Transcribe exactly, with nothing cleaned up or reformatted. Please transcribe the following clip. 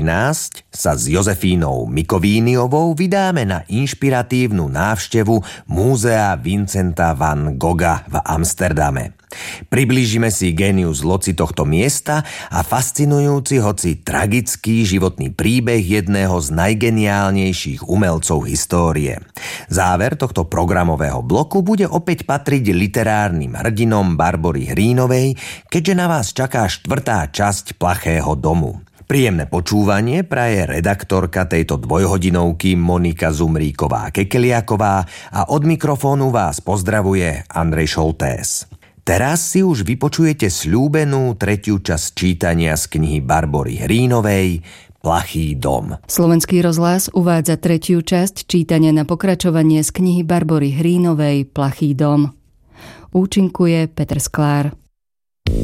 trinásť sa s Jozefínou Mikovíniovou vydáme na inšpiratívnu návštevu Múzea Vincenta van Gogha v Amsterdame. Priblížime si génius loci tohto miesta a fascinujúci, hoci tragický životný príbeh jedného z najgeniálnejších umelcov histórie. Záver tohto programového bloku bude opäť patriť literárnym hrdinom Barbory Hrínovej, keďže na vás čaká štvrtá časť Plachého domu. Príjemné počúvanie praje redaktorka tejto dvojhodinovky Monika Zumríková-Kekeliaková a od mikrofónu vás pozdravuje Andrej Šoltés. Teraz si už vypočujete sľúbenú tretiu časť čítania z knihy Barbory Hrínovej Plachý dom. Slovenský rozhlas uvádza tretiu časť čítania na pokračovanie z knihy Barbory Hrínovej Plachý dom. Účinkuje Peter Sklár.